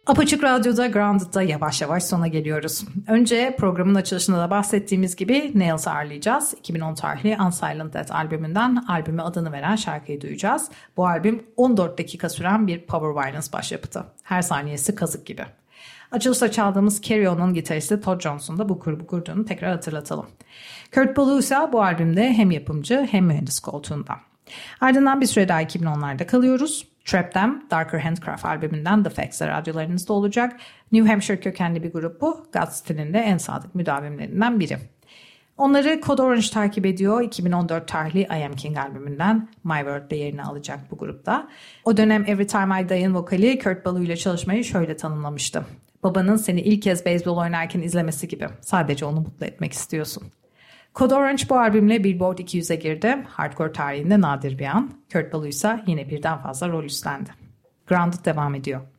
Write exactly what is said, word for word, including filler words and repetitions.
Apaçık Radyo'da Grounded'da yavaş yavaş sona geliyoruz. Önce programın açılışında da bahsettiğimiz gibi Nails'ı ağırlayacağız. iki bin on tarihli Unsilent Death albümünden albüme adını veren şarkıyı duyacağız. Bu albüm on dört dakika süren bir power violence başyapıtı. Her saniyesi kazık gibi. Açılışta çaldığımız Carry On'un gitaristi Todd Johnson da bu grubu kurduğunu tekrar hatırlatalım. Kurt Ballou ise bu albümde hem yapımcı hem mühendis koltuğunda. Ardından bir süre daha iki bin onlarda kalıyoruz. Trap'ten Darker Handcraft albümünden The Facts'e radyolarınızda olacak. New Hampshire kökenli bir grup bu. God stilinde en sadık müdavimlerinden biri. Onları Code Orange takip ediyor. iki bin on dört tarihli I Am King albümünden My World'de yerini alacak bu grupta. O dönem Every Time I Die'ın vokali Kurt Ballou ile çalışmayı şöyle tanımlamıştı. Babanın seni ilk kez beyzbol oynarken izlemesi gibi. Sadece onu mutlu etmek istiyorsun. Code Orange bu albümle Billboard iki yüze girdi. Hardcore tarihinde nadir bir an. Kurt Ballou ise yine birden fazla rol üstlendi. Grounded devam ediyor.